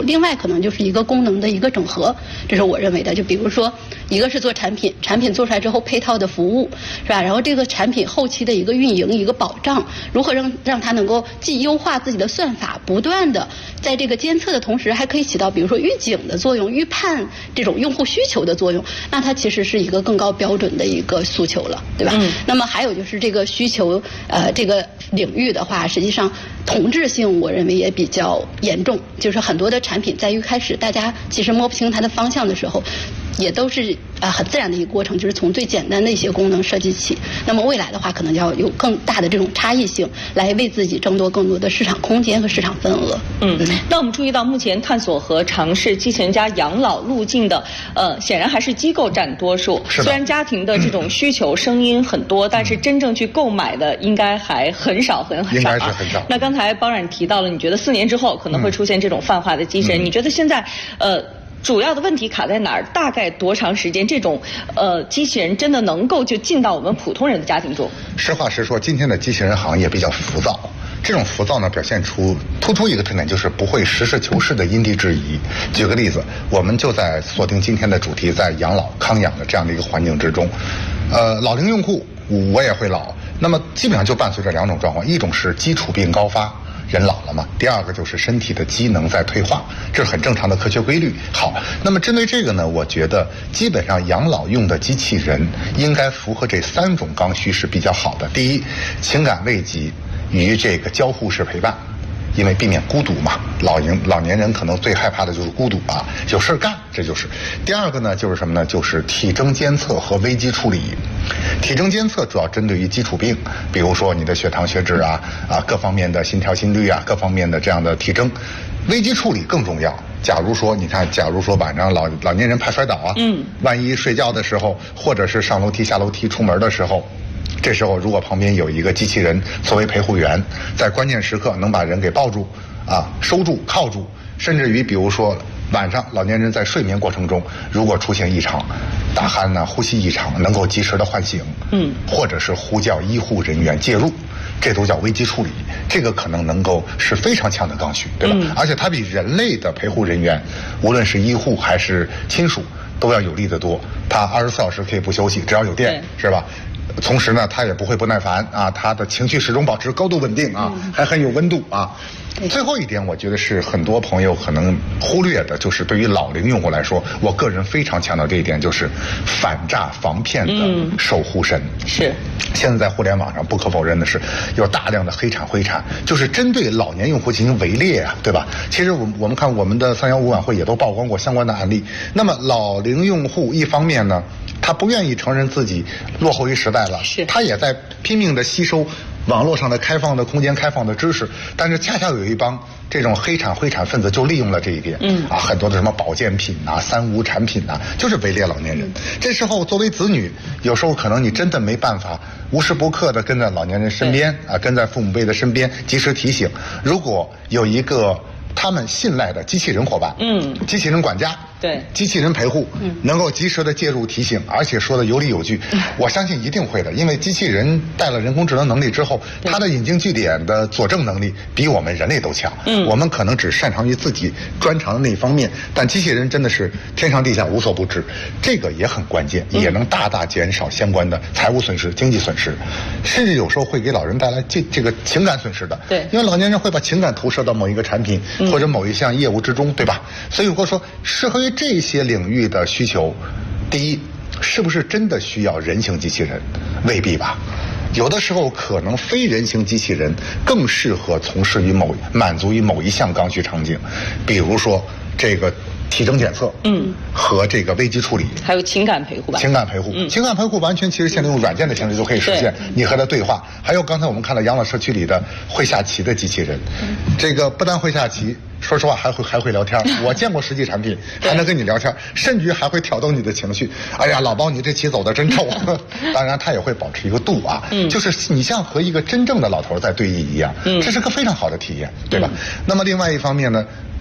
另外可能就是一个功能的一个整合，这是我认为的。就比如说，一个是做产品，产品做出来之后配套的服务，是吧？然后这个产品后期的一个运营、一个保障，如何让它能够既优化自己的算法，不断的在这个监测的同时，还可以起到比如说预警的作用、预判这种用户需求的作用，那它其实是一个更高标准的一个诉求了，对吧？那么还有就是这个需求，这个领域的话，实际上同质性我认为也比较严重，就是很多的产品在一开始大家其实摸不清它的方向的时候，也都是很自然的一个过程，就是从最简单的一些功能设计起。那么未来的话，可能要有更大的这种差异性，来为自己争夺更多的市场空间和市场份额。 那我们注意到，目前探索和尝试机器人家养老路径的，显然还是机构占多数。虽然家庭的这种需求声音很多，但是真正去购买的应该还很少很少。 应该是很少。 那刚才包冉提到了，你觉得4年之后可能会出现这种泛化的机器人？你觉得现在主要的问题卡在哪儿？大概多长时间这种机器人真的能够就进到我们普通人的家庭中？ 实话实说，今天的机器人行业比较浮躁。这种浮躁呢，表现出突出一个特点，就是不会实事求是的因地制宜。举个例子，我们就在锁定今天的主题，在养老康养的这样的一个环境之中，老龄用户我也会老，那么基本上就伴随着2种状况，一种是基础病高发。人老了嘛，第二个就是身体的机能在退化，这是很正常的科学规律。好，那么针对这个呢，我觉得基本上养老用的机器人应该符合这3种刚需是比较好的。第一，情感慰藉与这个交互式陪伴，因为避免孤独嘛，老年人可能最害怕的就是孤独啊，有事干，这就是。第二个呢，就是什么呢？就是体征监测和危机处理。体征监测主要针对于基础病，比如说你的血糖、血脂各方面的心跳、心率各方面的这样的体征。危机处理更重要。假如说晚上老年人怕摔倒万一睡觉的时候，或者是上楼梯、下楼梯、出门的时候。这时候如果旁边有一个机器人作为陪护员，在关键时刻能把人给抱住收住靠住，甚至于比如说晚上老年人在睡眠过程中如果出现异常，打鼾呼吸异常，能够及时的唤醒，或者是呼叫医护人员介入，这都叫危机处理。这个可能够是非常强的刚需，对吧？而且它比人类的陪护人员，无论是医护还是亲属，都要有力得多。它24小时可以不休息，只要有电，是吧？同时呢，他也不会不耐烦他的情绪始终保持高度稳定还很有温度最后一点，我觉得是很多朋友可能忽略的，就是对于老龄用户来说，我个人非常强调这一点，就是反诈防骗的守护神。 是。 现在在互联网上不可否认的是，有大量的黑产灰产，就是针对老年用户进行围猎对吧？其实我们看我们的315晚会也都曝光过相关的案例。那么老龄用户一方面呢，他不愿意承认自己落后于时代了，他也在拼命的吸收网络上的开放的空间、开放的知识，但是恰恰有一帮这种黑产灰产分子就利用了这一点，很多的什么保健品三无产品就是围猎老年人。这时候作为子女，有时候可能你真的没办法无时不刻的跟在老年人身边跟在父母辈的身边及时提醒。如果有一个他们信赖的机器人伙伴，机器人管家， 对， 机器人陪护，能够及时的介入提醒，而且说的有理有据，我相信一定会的，因为机器人带了人工智能能力之后，它的引经据典的佐证能力比我们人类都强。我们可能只擅长于自己专长的那一方面，但机器人真的是天上地下无所不知，这个也很关键，也能大大减少相关的财务损失、经济损失，甚至有时候会给老人带来这个情感损失的。 对， 因为老年人会把情感投射到某一个产品或者某一项业务之中，对吧？所以如果说适合于这些领域的需求，第一，是不是真的需要人形机器人？未必吧。有的时候可能非人形机器人更适合从事于满足于某一项刚需场景，比如说这个体征检测，和这个危机处理， 还有情感陪护吧。 情感陪护，情感陪护完全其实现在用软件的形式就可以实现，你和他对话。还有刚才我们看到养老社区里的会下棋的机器人，这个不但会下棋，说实话还会聊天。我见过实际产品，还能跟你聊天，甚至于还会挑动你的情绪。哎呀，老包你这棋走得真臭。当然他也会保持一个度就是你像和一个真正的老头在对弈一样，这是个非常好的体验，对吧？那么另外一方面呢，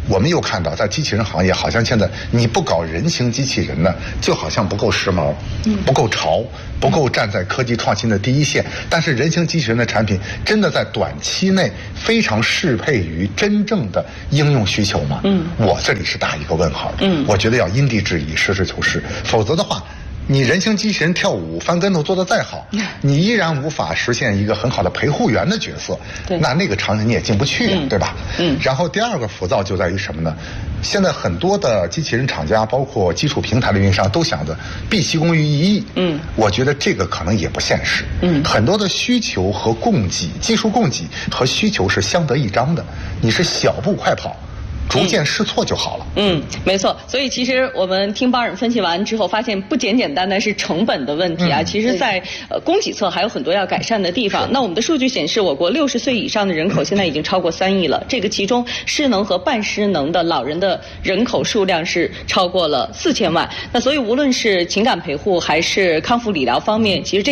我们又看到，在机器人行业，好像现在你不搞人形机器人呢，就好像不够时髦，不够潮，不够站在科技创新的第一线。但是人形机器人的产品真的在短期内非常适配于真正的应用需求吗？我这里是打一个问号的。我觉得要因地制宜，实事求是，否则的话，你人形机器人跳舞翻跟头做得再好，你依然无法实现一个很好的陪护员的角色，那个场景你也进不去呀，对吧？然后第二个浮躁就在于什么呢？现在很多的机器人厂家，包括基础平台的运营商，都想着毕其功于一役。我觉得这个可能也不现实。很多的需求和供给，技术供给和需求是相得益彰的，你是小步快跑，逐渐试错就好了。 没错。所以其实我们听帮人分析完之后，发现不简单单是成本的问题啊，其实在供给侧还有很多要改善的地方。那我们的数据显示，我国60岁以上的人口现在已经超过3亿了，这个其中失能和半失能的老人的人口数量是超过了4000万。那所以无论是情感陪护还是康复理疗方面，其实这